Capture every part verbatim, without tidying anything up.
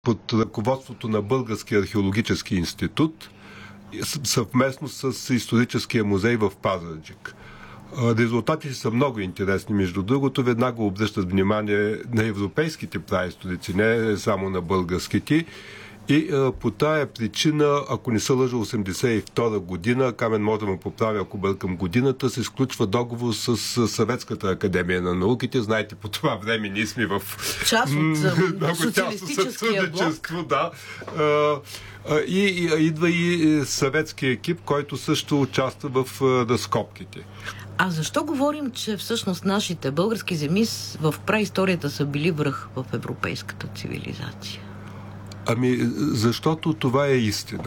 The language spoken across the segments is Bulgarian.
под ръководството на Българския археологически институт, съвместно с Историческия музей в Пазарджик. Резултатите са много интересни. Между другото, веднага обръщат внимание на европейските праисторици, не само на българските. И а, по тая причина, ако не се лъжа, осемдесет и втора година, Камен може да ме поправи, ако бъркам годината, се сключва договор с, с Съветската академия на науките. Знаете, по това време ние сме в част от социалистическия блок. Да. А, а, и, и идва и съветския екип, който също участва в а, разкопките. А защо говорим, че всъщност нашите български земи в праисторията са били връх в европейската цивилизация? Ами, защото това е истина.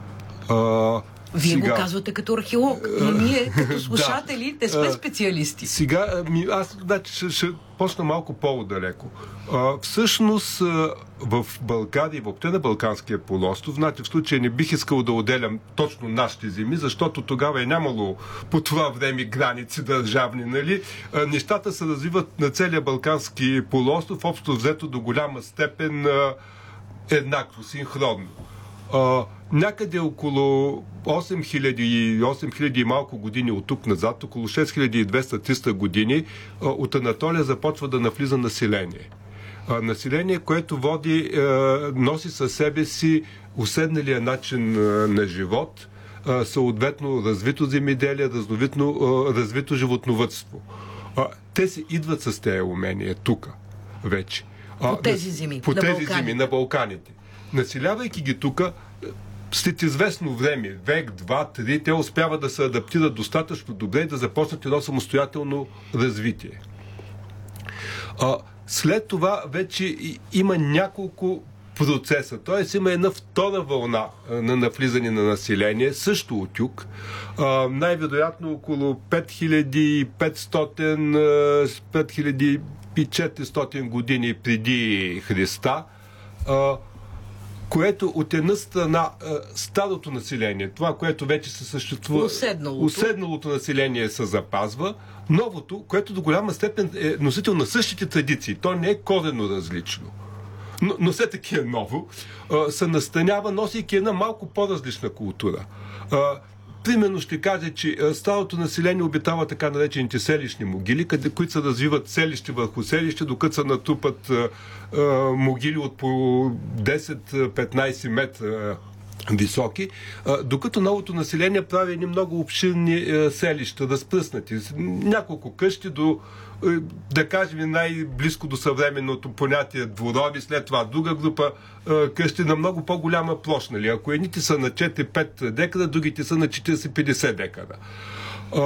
А, Вие сега... го казвате като археолог, но ние като слушатели не сме специалисти. Сега, ми, аз значи, ще, ще почна малко по-далеко. А, всъщност, в България, въобще на Балканския полуостров, значи в случая не бих искал да отделям точно нашите земи, защото тогава е нямало по това време граници държавни, нали? А, нещата се развиват на целия Балкански полуостров, общо взето до голяма степен а, еднакво, синхронно. А, някъде около осем хиляди и малко години от тук назад, около шест хиляди и двеста до триста години, а, от Анатолия започва да навлиза население. А, население, което води, а, носи със себе си уседналия начин а, на живот, а, съответно развито земеделие, разновитно, а, развито животновъдство. А, те си идват с тези умения тук вече. По тези земи, по на тези Балканите. земи на Балканите. Населявайки ги тук, след известно време, век, два, три, те успяват да се адаптират достатъчно добре и да започнат едно самостоятелно развитие. А, след това вече има няколко процеса, т.е. има една втора вълна на навлизане на население, също от юг, а, най-вероятно около пет хиляди и петстотин до пет хиляди и четиристотин години преди Христа, а, което от една страна а, старото население, това, което вече се съществува, уседналото. уседналото население се запазва, новото, което до голяма степен е носител на същите традиции, то не е коренно различно, но, но все таки е ново, а, се настанява, носейки една малко по-различна култура. А, Примерно ще кажа, че старото население обитава така наречените селищни могили, къде, които се развиват селище върху селище, докато се натрупат а, а, могили от по десет-петнайсет метра високи, а, докато новото население прави едни много обширни а, селища, разпръснати. Няколко къщи до, а, да кажем, най-близко до съвременното понятие дворови, след това друга група а, къщи на много по-голяма площ. Нали? Ако едните са на четири-пет декара, другите са на четирийсет-петдесет декара. А,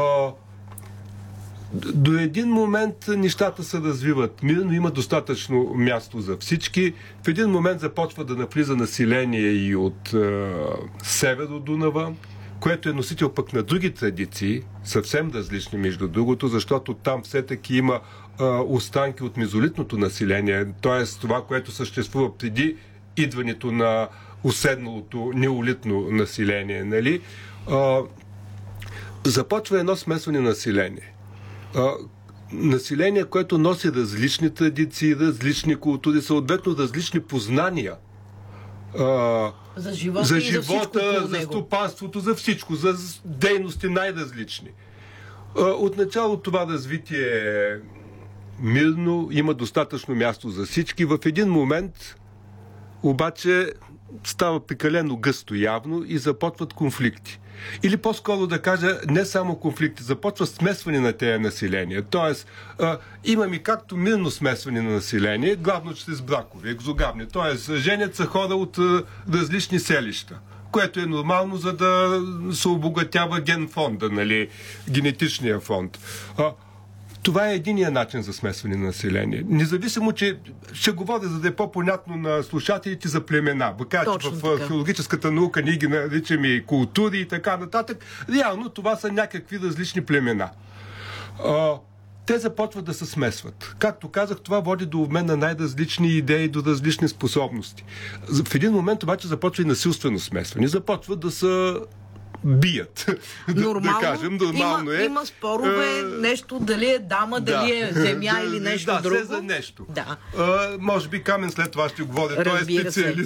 До един момент нещата се развиват мирно, има достатъчно място за всички. В един момент започва да навлиза население и от е, север от Дунава, което е носител пък на други традиции, съвсем различни между другото, защото там все таки има е, останки от мезолитното население, т.е. това, което съществува преди идването на уседналото неолитно население. Нали? Е, започва едно смесване на население. А, население, което носи различни традиции, различни култури, съответно различни познания а, за живота, за, и живота, за, за стопанството, за всичко, за дейности най-различни. А, отначало това развитие е мирно, има достатъчно място за всички. В един момент обаче става прекалено гъсто явно и започват конфликти. Или по-скоро да кажа, не само конфликти, започва смесване на тези населения. Тоест, а, имаме както мирно смесване на население, главно чрез бракове, екзогамни. Тоест, женят са хора от а, различни селища, което е нормално, за да се обогатява генфонда, нали, генетичния фонд. А, Това е единия начин за смесване на население. Независимо, че ще говоря, за да е по-понятно на слушателите, за племена. Въка, че в археологическата наука ние ги наричаме и култури и така нататък. Реално това са някакви различни племена. А, те започват да се смесват. Както казах, това води до обмен на най-различни идеи, до различни способности. В един момент обаче започва и насилствено смесване. Започват да се бият. Нормално, да кажем, нормално има, е. Има спорове, е, нещо, дали е дама, да. дали е земя или нещо да, друго. Да, за нещо. Да. А, може би Камен след това ще говори. Той е специалист.